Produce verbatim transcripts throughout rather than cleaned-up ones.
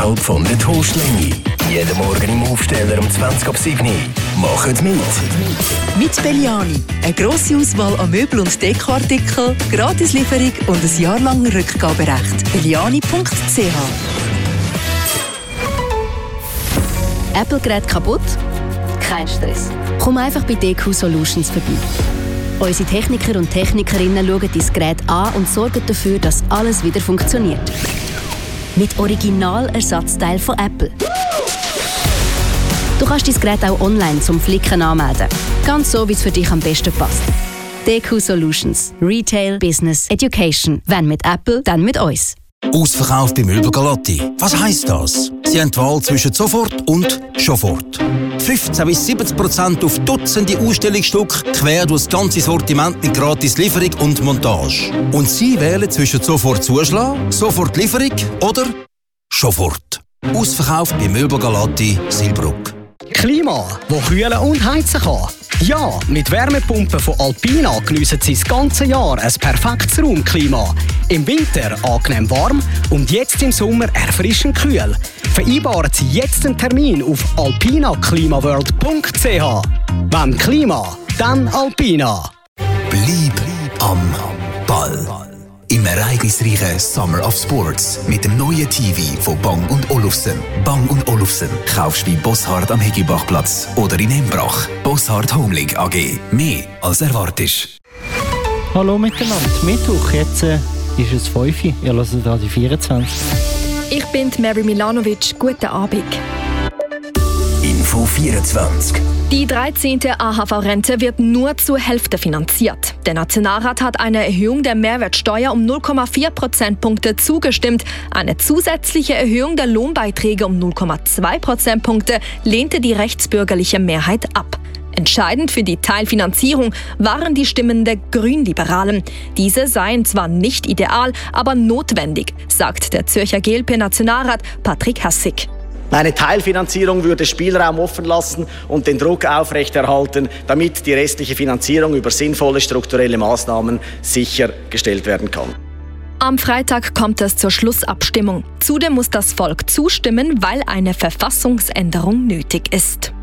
außerhalb von der Toastlänge. Jeden Morgen im Aufsteller um zwanzig ab sieben. Macht mit. Mit Belliani. Eine grosse Auswahl an Möbel- und Dekoartikeln, Gratislieferung und ein Jahr lang Rückgaberecht. belliani punkt c h. Apple-Gerät kaputt? Kein Stress. Komm einfach bei D Q Solutions vorbei. Unsere Techniker und Technikerinnen schauen dein Gerät an und sorgen dafür, dass alles wieder funktioniert. Mit Originalersatzteil von Apple. Du kannst dein Gerät auch online zum Flicken anmelden. Ganz so, wie es für dich am besten passt. D Q Solutions. Retail, Business, Education. Wenn mit Apple, dann mit uns. Ausverkauf bei Möbel Galatti. Was heisst das? Sie haben die Wahl zwischen sofort und sofort. fünfzehn bis siebzig Prozent auf Dutzende Ausstellungsstücke, quer durch das ganze Sortiment mit gratis Lieferung und Montage. Und Sie wählen zwischen sofort Zuschlag, sofort Lieferung oder sofort. Ausverkauf bei Möbel Galatti, Silbruck. Klima, wo kühlen und heizen kann. Ja, mit Wärmepumpen von Alpina geniessen Sie das ganze Jahr ein perfektes Raumklima. Im Winter angenehm warm und jetzt im Sommer erfrischend kühl. Vereinbaren Sie jetzt einen Termin auf alpina klimaworld punkt c h. Wenn Klima, dann Alpina. Bleib am Ball. Im ereignisreichen Summer of Sports mit dem neuen T V von Bang und Olufsen. Bang und Olufsen kaufst du bei Bosshardt am Hegibachplatz oder in Embrach. Bosshardt Homelink A G. Mehr als erwartest. Hallo miteinander. Mittwoch, jetzt äh, ist es fünf Uhr. Ihr hört Radio vierundzwanzig. Ich bin Mary Milanovic. Guten Abend. Info vierundzwanzig. Die dreizehnte A H V-Rente wird nur zur Hälfte finanziert. Der Nationalrat hat eine Erhöhung der Mehrwertsteuer um null Komma vier Prozentpunkte zugestimmt. Eine zusätzliche Erhöhung der Lohnbeiträge um null Komma zwei Prozentpunkte lehnte die rechtsbürgerliche Mehrheit ab. Entscheidend für die Teilfinanzierung waren die Stimmen der Grünliberalen. Diese seien zwar nicht ideal, aber notwendig, sagt der Zürcher G L P-Nationalrat Patrick Hassig. Eine Teilfinanzierung würde Spielraum offen lassen und den Druck aufrechterhalten, damit die restliche Finanzierung über sinnvolle strukturelle Maßnahmen sichergestellt werden kann. Am Freitag kommt es zur Schlussabstimmung. Zudem muss das Volk zustimmen, weil eine Verfassungsänderung nötig ist.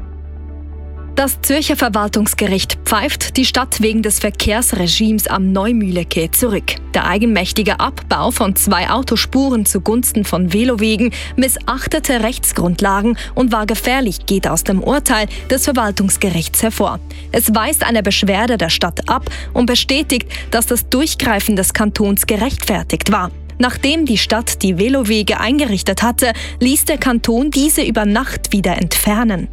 Das Zürcher Verwaltungsgericht pfeift die Stadt wegen des Verkehrsregimes am Neumühlequai zurück. Der eigenmächtige Abbau von zwei Autospuren zugunsten von Velowegen missachtete Rechtsgrundlagen und war gefährlich, geht aus dem Urteil des Verwaltungsgerichts hervor. Es weist eine Beschwerde der Stadt ab und bestätigt, dass das Durchgreifen des Kantons gerechtfertigt war. Nachdem die Stadt die Velowege eingerichtet hatte, ließ der Kanton diese über Nacht wieder entfernen.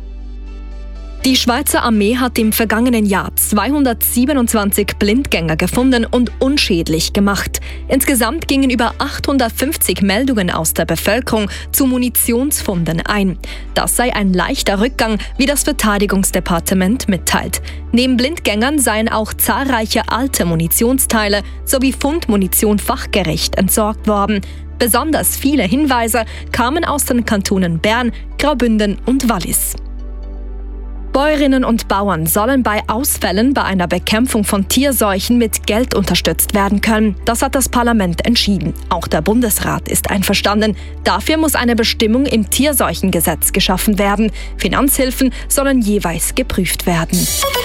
Die Schweizer Armee hat im vergangenen Jahr zweihundertsiebenundzwanzig Blindgänger gefunden und unschädlich gemacht. Insgesamt gingen über achthundertfünfzig Meldungen aus der Bevölkerung zu Munitionsfunden ein. Das sei ein leichter Rückgang, wie das Verteidigungsdepartement mitteilt. Neben Blindgängern seien auch zahlreiche alte Munitionsteile sowie Fundmunition fachgerecht entsorgt worden. Besonders viele Hinweise kamen aus den Kantonen Bern, Graubünden und Wallis. Bäuerinnen und Bauern sollen bei Ausfällen bei einer Bekämpfung von Tierseuchen mit Geld unterstützt werden können. Das hat das Parlament entschieden. Auch der Bundesrat ist einverstanden. Dafür muss eine Bestimmung im Tierseuchengesetz geschaffen werden. Finanzhilfen sollen jeweils geprüft werden.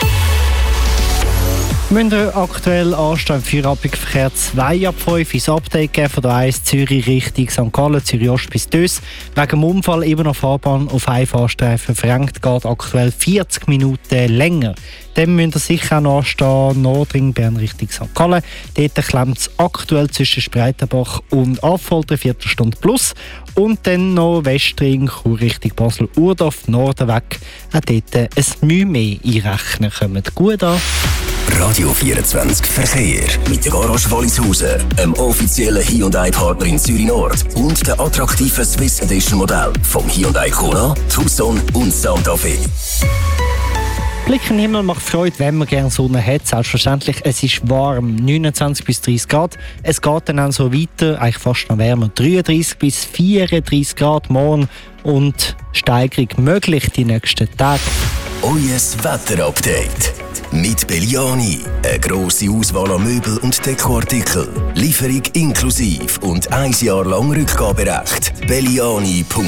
Wir müssen aktuell anstehen für Feierabendverkehr zwei ab fünf ins Update geben von der eins Zürich Richtung Sankt Gallen, Zürich Ost bis Dös. Wegen dem Unfall eben noch Fahrbahn auf einen Fahrstreifen verrenkt, geht aktuell vierzig Minuten länger. Dann müsst ihr sicher auch noch anstehen, Nordring Bern Richtung Sankt Gallen. Dort klemmt es aktuell zwischen Spreitenbach und Affolter, Viertelstunde plus. Und dann noch Westring, Chur Richtung Basel-Urdorf, Norden weg. Auch dort ein Mühe mehr einrechnen. Kommt gut an. Radio vierundzwanzig Verkehr mit der Garage Wallishausen, einem offiziellen Hyundai-Partner in Zürich Nord und der attraktiven Swiss Edition Modell vom Hyundai Kona, Tucson und Santa Fe. Blick in den Himmel macht Freude, wenn man gerne Sonne hat. Selbstverständlich, es ist warm, neunundzwanzig bis dreißig Grad. Es geht dann auch so weiter, eigentlich fast noch wärmer, dreiunddreißig bis vierunddreißig Grad morgen und Steigerung möglich die nächsten Tage. Euer Wetterupdate mit Belliani. Eine grosse Auswahl an Möbel und Dekoartikel. Lieferung inklusiv und ein Jahr lang Rückgaberecht. belliani punkt